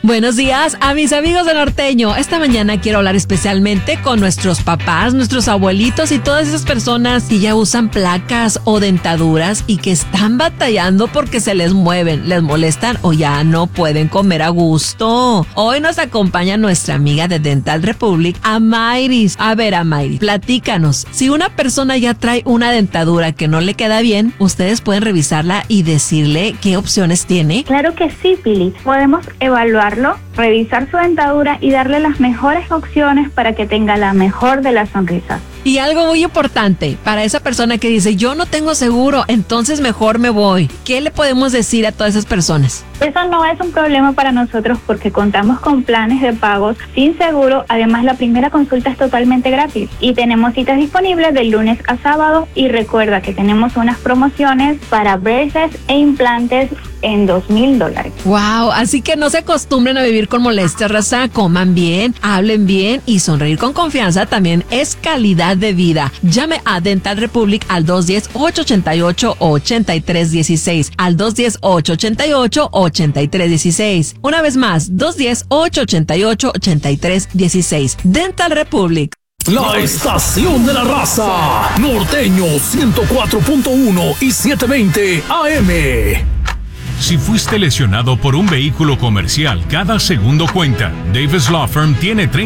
Buenos días a mis amigos de Norteño. Esta mañana quiero hablar especialmente con nuestros papás, nuestros abuelitos y todas esas personas que ya usan placas o dentaduras y que están batallando porque se les mueven, les molestan o ya no pueden comer a gusto. Hoy nos acompaña nuestra amiga de Dental Republic, Amairis. A ver, Amairis, platícanos. Si una persona ya trae una dentadura que no le queda bien, ustedes pueden revisarla y decirle qué opciones tiene. Claro que sí, Pili. Podemos evaluarlo, revisar su dentadura y darle las mejores opciones para que tenga la mejor de las sonrisas. Y algo muy importante, para esa persona que dice, yo no tengo seguro, entonces mejor me voy. ¿Qué le podemos decir a todas esas personas? Eso no es un problema para nosotros porque contamos con planes de pagos sin seguro. Además, la primera consulta es totalmente gratis y tenemos citas disponibles de lunes a sábado. Y recuerda que tenemos unas promociones para braces e implantes en $2,000. Wow, así que no se acostumbren a vivir con molestias, raza. Coman bien, hablen bien y sonreír con confianza también es calidad de vida. Llame a Dental Republic al 210-888-8316, al 210-888-8316. Una vez más, 210-888-8316. Dental Republic. La estación de la raza, Norteño 104.1 y 720 AM. Si fuiste lesionado por un vehículo comercial, cada segundo cuenta. Davis Law Firm tiene